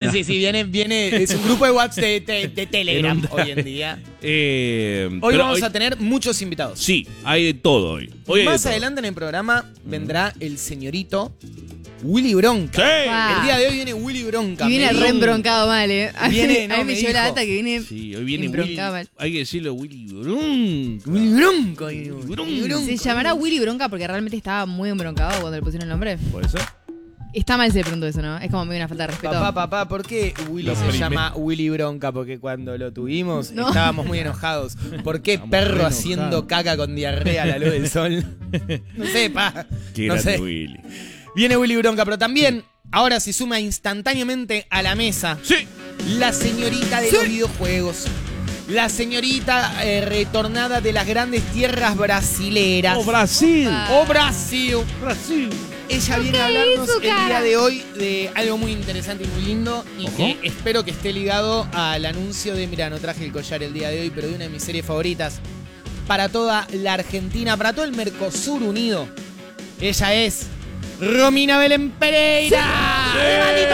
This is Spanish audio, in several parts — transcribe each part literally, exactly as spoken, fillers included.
Sí, sí, sí, viene, viene, es un grupo de WhatsApp de, de, de Telegram En un- hoy en día. Eh, Hoy pero vamos a tener muchos invitados. Sí, hay de todo hoy. Hoy hay de Más todo. adelante en el programa vendrá el señorito Willy Bronca. Sí. Ah. El día de hoy viene Willy Bronca. Y viene Me re dio un- embroncado mal, ¿eh? A mí, Viene, no, a mí me me llevó la dijo. data que viene Sí, hoy viene Willy. embroncado mal. Hay que decirlo Willy Bronca. Willy Bronca. Willy Willy Bronca. ¿Se llamará Willy Bronca porque realmente estaba muy embroncado cuando le pusieron el nombre? ¿Puede ser? Está mal si le pregunto eso, ¿no? Es como medio una falta de respeto. Papá, papá, ¿por qué Willy Lo se primer- llama Willy Bronca? Porque cuando lo tuvimos No. estábamos muy enojados. ¿Por qué Estamos perro re haciendo enojados. caca con diarrea a la luz del sol? No sé, pa. Qué no grande sé. Willy. Viene Willy Bronca, pero también ahora se suma instantáneamente a la mesa Sí. la señorita de los videojuegos. La señorita eh, retornada de las grandes tierras brasileras. ¡Oh, Brasil! ¡Oh, Brasil! ¡Brasil! Ella viene a hablarnos su el día cara. de hoy de algo muy interesante y muy lindo y Ojo. que espero que esté ligado al anuncio de, mira, no traje el collar el día de hoy, pero de una de mis series favoritas para toda la Argentina, para todo el Mercosur unido. Ella es Romina Belén Pereira. ¡Levantito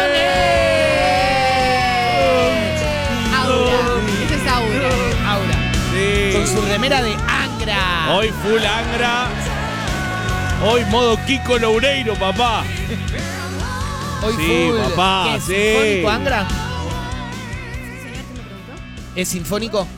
Aura. Eso es Aura. Aura, Sí. con su remera de Angra. Hoy full Angra. Hoy modo Kiko Loureiro, papá. Hoy Sí, full. papá, ¿Qué es sí. sinfónico, Angra? Señor, ¿qué me preguntó? ¿Es sinfónico?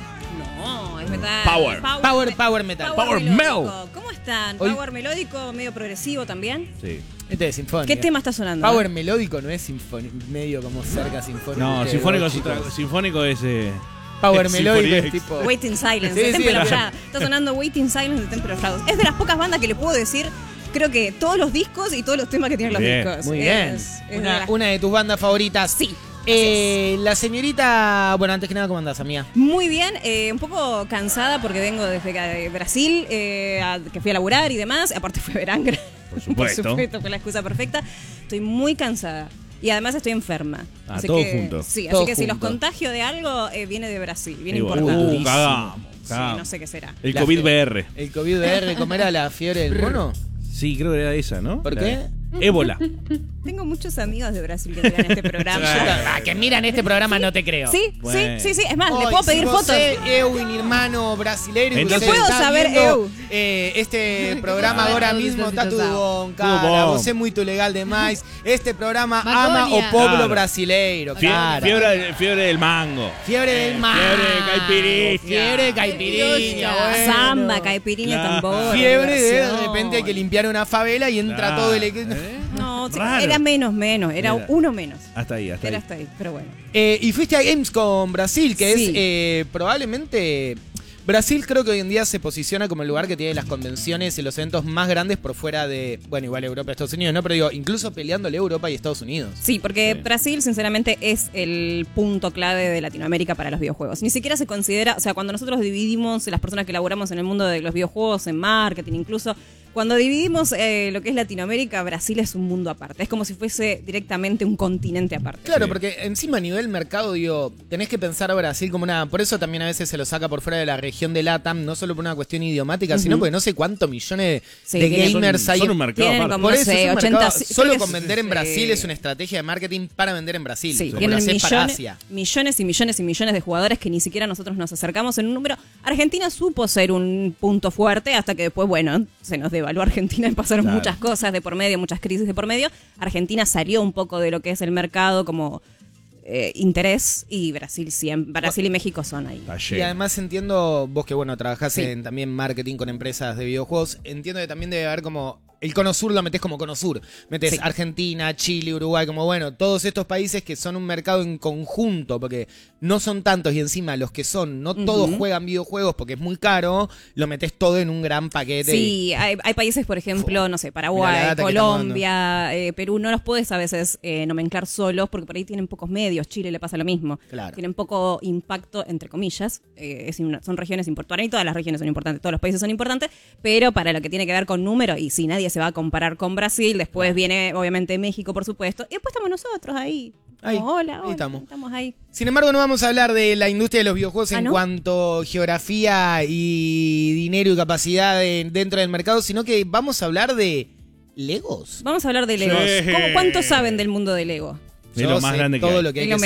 No, es metal. Power. Power, power metal. Power melódico. ¿Cómo están? Hoy- Power melódico, medio progresivo también. Sí. Este es sinfónico. ¿Qué tema está sonando? Power melódico no es sinfónico, medio como cerca sinfónico. No, Ustedes sinfónico dos, es, otra- chicos. sinfónico es. Eh, Power es melódico Symphony es X. tipo. Waiting Silence, Sí, de sí, Temple era- of Shadows. Está sonando Waiting Silence de Temple of Shadows. Es de las pocas bandas que le puedo decir, creo que todos los discos y todos los temas que tienen los Bien. discos. Muy Es- bien. es de Una, las- una de tus bandas favoritas. Sí. Eh, la señorita. Bueno, antes que nada, ¿cómo andás, amiga? Muy bien, eh, un poco cansada porque vengo desde acá de Brasil, eh, a- que fui a laburar y demás. Aparte fue ver Angra. Por supuesto. Por supuesto, fue la excusa perfecta. Estoy muy cansada. Y además estoy enferma. Ah, así todo que, junto. Sí, Todo así que si los junto. contagio de algo, eh, viene de Brasil, viene y bueno, importante. uh, cagamos, Sí, cagamos. no sé qué será. El La COVID fe- B R. El COVID B R, ¿cómo era la fiebre del mono? Sí, creo que era esa, ¿no? ¿Por La- qué? Ébola. Tengo muchos amigos de Brasil que miran este programa. Ah, que miran este programa, no te creo. Sí, Bueno. sí, sí, sí. Es más, Hoy, le puedo pedir si fotos. Você, eu, mi hermano brasileiro, y Entonces- usted Puedo está saber, viendo, eu. eh, este programa Bueno, agora todos mismo estos tá tudo situados. bom, Tudo cara. bom. Você é muito legal demais. Este programa ama Magonia. o povo Claro. brasileiro, Fie- cara. fiebre, fiebre del mango. Fiebre del mar. Fiebre de caipirinha. Fiebre de caipirinha, bueno. Samba, caipirinha, Claro. tambor. Fiebre de de diversión. repente hay que limpiar una favela y entra Claro. todo el equipo. ¿Eh? No, sí, Raro. era menos, menos. Era, Era- uno menos. Hasta ahí, hasta Era ahí. hasta ahí, pero bueno. Eh, y fuiste a Gamescom Brasil, que Sí. es eh, probablemente... Brasil creo que hoy en día se posiciona como el lugar que tiene las convenciones y los eventos más grandes por fuera de, bueno, igual Europa y Estados Unidos, ¿no? Pero digo, incluso peleándole a Europa y Estados Unidos. Sí, porque Sí. Brasil, sinceramente, es el punto clave de Latinoamérica para los videojuegos. Ni siquiera se considera, o sea, cuando nosotros dividimos las personas que laburamos en el mundo de los videojuegos, en marketing incluso, cuando dividimos eh, lo que es Latinoamérica, Brasil es un mundo aparte. Es como si fuese directamente un continente aparte. Claro, Sí. porque encima a nivel mercado, digo, tenés que pensar a Brasil como una... Por eso también a veces se lo saca por fuera de la región de LATAM, no solo por una cuestión idiomática, sino porque no sé cuántos millones Sí, de tiene- gamers Son- hay. son un mercado Tienen aparte. como, Por no eso sé, es un ochenta, mercado- sí, solo creo con que vender en sí. Brasil es una estrategia de marketing para vender en Brasil. Sí, como tienen lo haces para millones, Asia. millones y millones y millones de jugadores que ni siquiera nosotros nos acercamos en un número. Argentina supo ser un punto fuerte hasta que después, bueno, se nos devaluó Argentina y pasaron Claro. muchas cosas de por medio, muchas crisis de por medio. Argentina salió un poco de lo que es el mercado como eh, interés y Brasil siempre, Brasil y México son ahí. Está Y lleno. además entiendo, vos que bueno, trabajás Sí. en también marketing con empresas de videojuegos, entiendo que también debe haber como... El Cono Sur lo metés como Cono Sur. Metés Sí. Argentina, Chile, Uruguay, como bueno, todos estos países que son un mercado en conjunto, porque no son tantos y encima los que son, no todos Ujú. juegan videojuegos porque es muy caro, lo metés todo en un gran paquete. Sí, hay, hay países, por ejemplo, no sé, Mirá la Paraguay, data que estamos Colombia, eh, Perú, no los puedes a veces eh, nomenclar solos porque por ahí tienen pocos medios. Chile le pasa lo mismo. Claro. Tienen poco impacto, entre comillas. Eh, es una- son regiones importantes. Y todas las regiones son importantes, todos los países son importantes, pero para lo que tiene que ver con números, y si nadie se va a comparar con Brasil, después viene obviamente México, por supuesto, y después estamos nosotros ahí. Ahí, Como, hola, ahí hola, estamos. estamos ahí. Sin embargo, no vamos a hablar de la industria de los videojuegos ¿Ah, en no? cuanto a geografía y dinero y capacidad de- dentro del mercado, sino que vamos a hablar de Legos. Vamos a hablar de Sí. Legos. ¿Cómo, ¿Cuánto saben del mundo de Lego? Es Yo lo más sé grande que todo hay. lo que hay Es que lo